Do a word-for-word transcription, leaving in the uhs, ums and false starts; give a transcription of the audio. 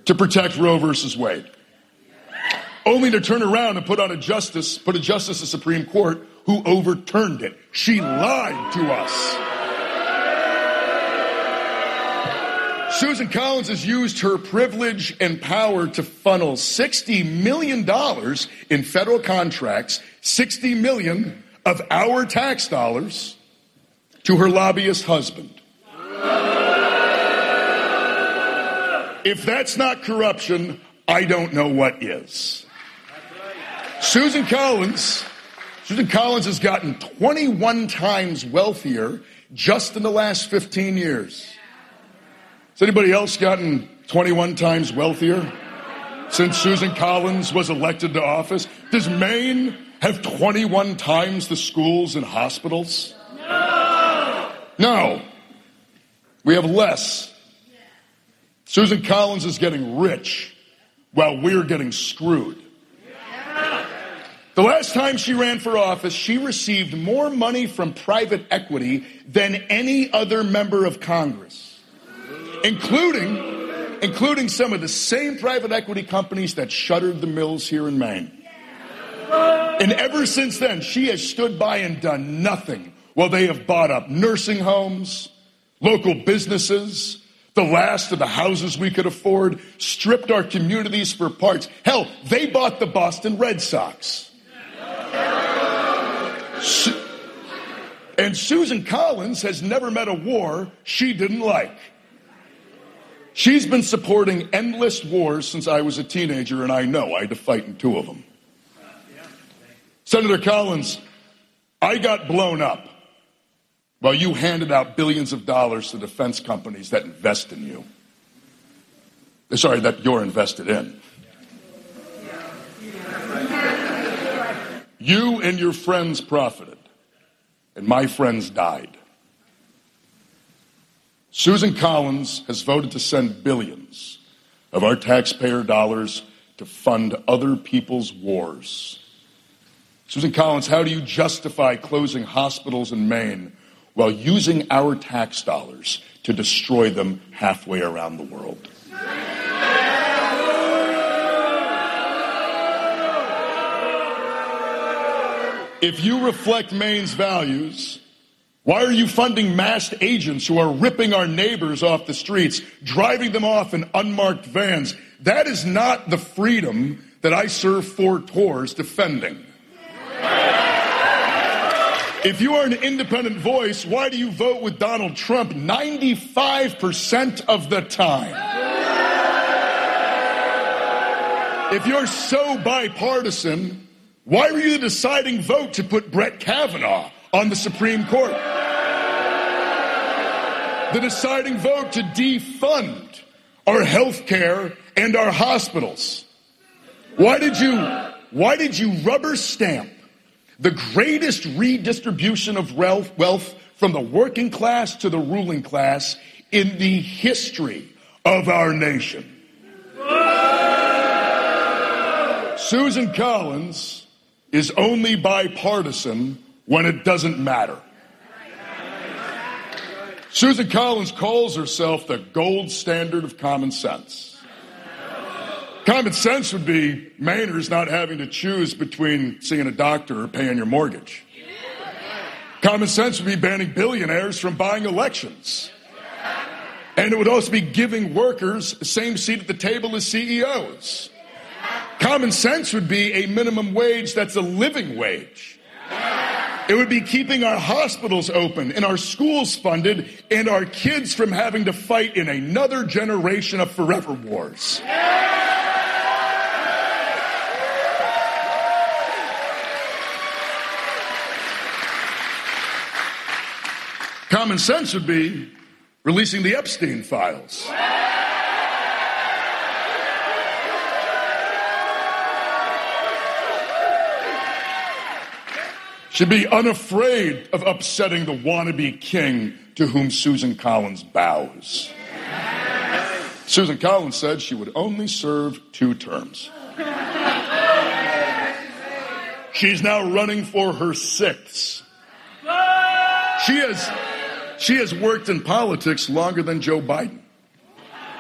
to protect Roe versus Wade, only to turn around and put on a justice, put a justice of the Supreme Court who overturned it. She lied to us. Susan Collins has used her privilege and power to funnel sixty million dollars in federal contracts, sixty million dollars of our tax dollars, to her lobbyist husband. If that's not corruption, I don't know what is. Susan Collins, Susan Collins has gotten twenty-one times wealthier just in the last fifteen years. Has anybody else gotten twenty-one times wealthier since Susan Collins was elected to office? Does Maine have twenty-one times the schools and hospitals? No. No. We have less. Susan Collins is getting rich while we're getting screwed. The last time she ran for office, she received more money from private equity than any other member of Congress, including, including some of the same private equity companies that shuttered the mills here in Maine. And ever since then, she has stood by and done nothing while they have bought up nursing homes, local businesses, the last of the houses we could afford, stripped our communities for parts. Hell, they bought the Boston Red Sox. Su- and Susan Collins has never met a war she didn't like. She's been supporting endless wars since I was a teenager, and I know I had to fight in two of them. Senator Collins, I got blown up while you handed out billions of dollars to defense companies that invest in you. Sorry, that you're invested in. You and your friends profited, and my friends died. Susan Collins has voted to send billions of our taxpayer dollars to fund other people's wars. Susan Collins, how do you justify closing hospitals in Maine while using our tax dollars to destroy them halfway around the world? If you reflect Maine's values, why are you funding masked agents who are ripping our neighbors off the streets, driving them off in unmarked vans? That is not the freedom that I served four tours defending. If you are an independent voice, why do you vote with Donald Trump ninety-five percent of the time? If you're so bipartisan, why were you the deciding vote to put Brett Kavanaugh on the Supreme Court? The deciding vote to defund our health care and our hospitals. Why did you, why did you rubber stamp the greatest redistribution of wealth, wealth from the working class to the ruling class in the history of our nation? Susan Collins is only bipartisan when it doesn't matter. Susan Collins calls herself the gold standard of common sense. Common sense would be Mainers not having to choose between seeing a doctor or paying your mortgage. Common sense would be banning billionaires from buying elections. And it would also be giving workers the same seat at the table as C E Os. Common sense would be a minimum wage that's a living wage. It would be keeping our hospitals open and our schools funded and our kids from having to fight in another generation of forever wars. Common sense would be releasing the Epstein files. Should be unafraid of upsetting the wannabe king to whom Susan Collins bows. Susan Collins said she would only serve two terms. She's now running for her sixth. She has, she has worked in politics longer than Joe Biden.